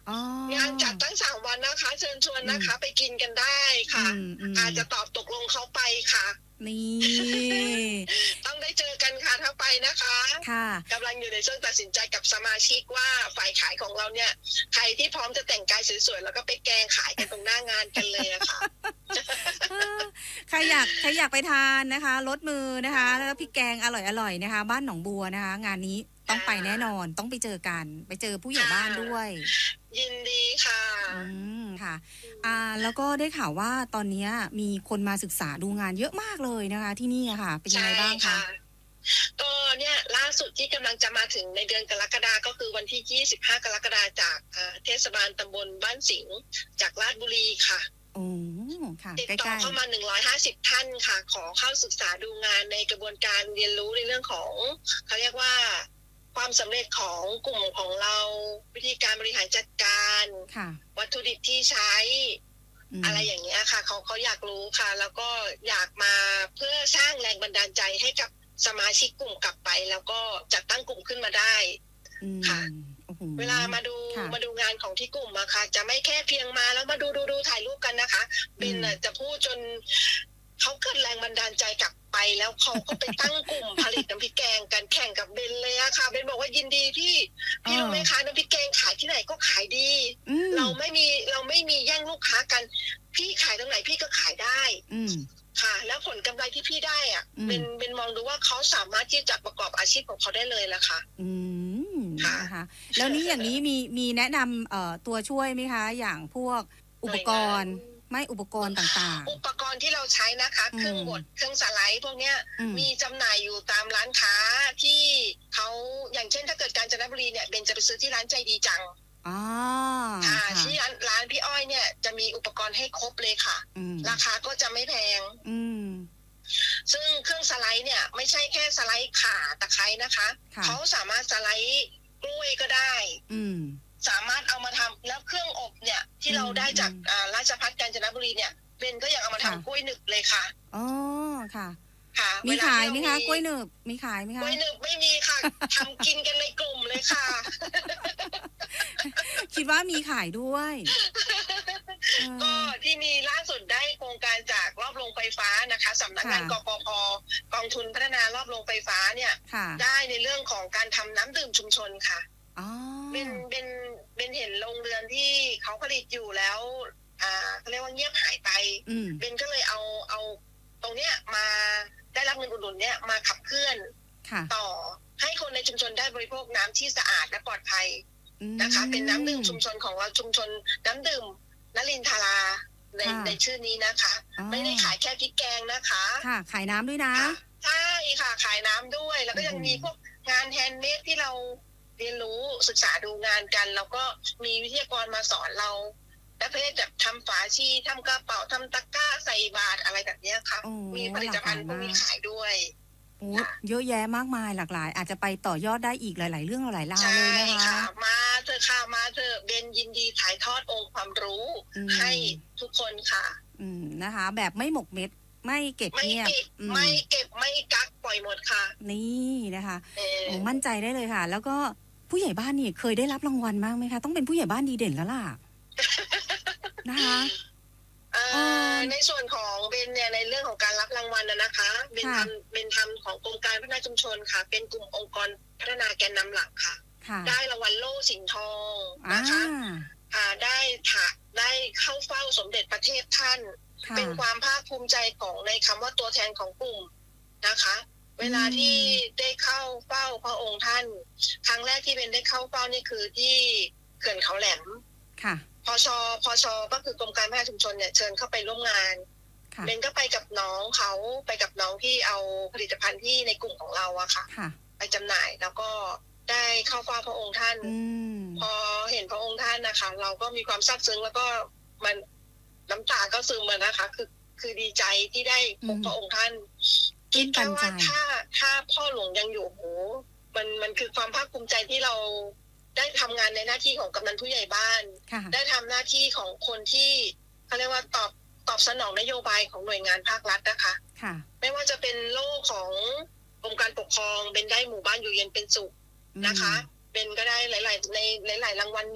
งานจัดตั้ง3 วันนะคะเชิญชวนนะคะไปกินกันได้ค่ะอาจจะตอบตกลงเขาไปค่ะนี่ต้องได้เจอกันค่ะถ้าไปนะคะค่ะกำลังอยู่ในช่วงตัดสินใจกับสมาชิกว่าฝ่ายขายของเราเนี่ยใครที่พร้อมจะแต่งกายสวยๆแล้วก็ไปแกงขายกันตรงหน้างานกันเลยอะค่ะใครอยากไปทานนะคะรสมือนะคะแล้วพริกแกงอร่อยๆนะคะบ้านหนองบัวนะคะงานนี้ต้องไปแน่นอนต้องไปเจอกันไปเจอผู้ใหญ่บ้านด้วยยินดีค่ะค่ะแล้วก็ได้ข่าวว่าตอนนี้มีคนมาศึกษาดูงานเยอะมากเลยนะคะที่นี่ค่ะเป็นยังไงบ้างคะก็เนี่ยล่าสุดที่กำลังจะมาถึงในเดือนกรกฎาคมก็คือวันที่25กรกฎาคมจากเทศบาลตำบลบ้านสิงห์จากราชบุรีค่ะค่ะติดต่อเข้ามา150ท่านค่ะขอเข้าศึกษาดูงานในกระบวนการเรียนรู้ในเรื่องของเขาเรียกว่าความสำเร็จของกลุ่มของเราวิธีการบริหารจัดการวัตถุดิบที่ใช้อะไรอย่างเงี้ยค่ะเขาอยากรู้ค่ะแล้วก็อยากมาเพื่อสร้างแรงบันดาลใจให้กับสมาชิกกลุ่มกลับไปแล้วก็จัดตั้งกลุ่มขึ้นมาได้ค่ะเวลามาดูงานของที่กลุ่มอะค่ะจะไม่แค่เพียงมาแล้วมาดูถ่ายรูปกันนะคะเป็นจะพูดจนเขาเกิดแรงบันดาลใจกลับไปแล้วเขาก็ไปตั้งกลุ่มผลิตน้ำพริกแกงกันแข่งกับเบนเลยอะค่ะเบนบอกว่ายินดีพี่รู้ไหมคะน้ำพริกแกงขายที่ไหนก็ขายดีเราไม่มีแย่งลูกค้ากันพี่ขายตรงไหนพี่ก็ขายได้ค่ะแล้วผลกำไรที่พี่ได้อ่ะเป็นมองดูว่าเขาสามารถที่จะประกอบอาชีพของเขาได้เลยละค่ะนะคะแล้วนี้อย่างนี้มีแนะนำตัวช่วยไหมคะอย่างพวกอุปกรณ์อุปกรณ์ต่างๆอุปกรณ์ที่เราใช้นะคะเครื่องบดเครื่องสไลด์พวกเนี้ยมีจำหน่ายอยู่ตามร้านค้าที่เขาอย่างเช่นถ้าเกิดกาญจนบุรีเนี่ยเบนจะไปซื้อที่ร้านใจดีจังที่ร้านพี่อ้อยเนี่ยจะมีอุปกรณ์ให้ครบเลยค่ะราคาก็จะไม่แพงซึ่งเครื่องสไลด์เนี่ยไม่ใช่แค่สไลด์ข่าตะไคร้นะคะเขาสามารถสไลด์กล้วยก็ได้สามารถเอามาทำแล้วเครื่องอบเนี่ยที่เราได้จากราชภัฏกาญจนบุรีเนี่ยเบนก็อยากเอามาทำกล้วยหนึบเลยค่ะค่ะมีขายไหมคะกล้วยหนึบมีขายไหมคะกล้วยหนึบไม่มีค่ะทำกินกันในกลุ่มเลยค่ะคิดว่ามีขายด้วยก็ที่มีล่าสุดได้โครงการจากรอบโรงไฟฟ้านะคะสำนักงานกปภ.กองทุนพัฒนารอบโรงไฟฟ้าเนี่ยได้ในเรื่องของการทำน้ำดื่มชุมชนค่ะเป็นเห็นโรงเรือนที่เขาผลิตอยู่แล้วเขาเรียกว่าเงียบหายไปเบนก็เลยเอาตรงเนี้ยมาได้รับเงินอุดหนุนเนี่ยมาขับเคลื่อนต่อให้คนในชุมชนได้บริโภคน้ำที่สะอาดและปลอดภัยนะคะเป็นน้ำดื่มชุมชนของเราชุมชนน้ำดื่มนลินทราในชื่อนี้นะคะไม่ได้ขายแค่พริกแกงนะคะค่ะขายน้ำด้วยนะใช่ค่ะขายน้ำด้วยแล้วก็ยังมีพวกงานแฮนด์เมดที่เราเรียนรู้ศึกษาดูงานกันแล้วก็มีวิทยากรมาสอนเราและประเภทแบบทำฝาชีทำกระเป๋าทำตะกร้าใส่บาตรอะไรแบบนี้ค่ะมีผลิตภัณฑ์พวกนี้ขายด้วยเยอะแยะมากมายหลากหลายอาจจะไปต่อยอดได้อีกหลายๆเรื่องหลายราวเลยนะคะมาเถอะค่ะมาเถอะเบนยินดีถ่ายทอดองค์ความรู้ให้ทุกคนค่ะนะคะแบบไม่หมกเม็ดไม่เก็บเงียบไม่เก็บไม่กักปล่อยหมดค่ะนี่นะคะมั่นใจได้เลยค่ะแล้วก็ผู้ใหญ่บ้านนี่เคยได้รับรางวัลบ้างไหมคะต้องเป็นผู้ใหญ่บ้านดีเด่นแล้วล่ะนะคะในส่วนของเบนเนี่ยในเรื่องของการรับรางวัลนะคะเบนทำของกรมการพัฒนาชุมชนค่ะเป็นกลุ่มองค์กรพัฒนาแกนนำหลักค่ะได้รางวัลโล่สิงห์ทองนะคะได้เข้าเฝ้าสมเด็จประเทศท่านเป็นความภาคภูมิใจของในคำว่าตัวแทนของกลุ่มนะคะเวลาที่ได้เข้าเฝ้าพระองค์ท่านครั้งแรกที่เบนได้เข้าเฝ้านี่คือที่เขื่อนเขาแหลมพชก็คือกรมการพัฒนาชุมชนเนี่ยเชิญเข้าไปร่วมงานเบนก็ไปกับน้องที่เอาผลิตภัณฑ์ที่ในกลุ่มของเราอะค่ะไปจำหน่ายแล้วก็ได้เข้าเฝ้าพระองค์ท่านพอเห็นพระองค์ท่านนะคะเราก็มีความซาบซึ้งแล้วก็มันน้ำตาก็ซึมมานะคะคือดีใจที่ได้พบพระองค์ท่านคิดว่าถ้าพ่อหลวงยังอยู่โหมันคือความภาคภูมิใจที่เราได้ทำงานในหน้าที่ของกำนันผู้ใหญ่บ้านได้ทำหน้าที่ของคนที่เขาเรียกว่าตอบสนองนโยบายของหน่วยงานภาครัฐนะคะไม่ว่าจะเป็นโล่ของกรมการปกครองเป็นได้หมู่บ้านอยู่เย็นเป็นสุขนะคะเป็นก็ได้หลายๆในหลายๆรางวัล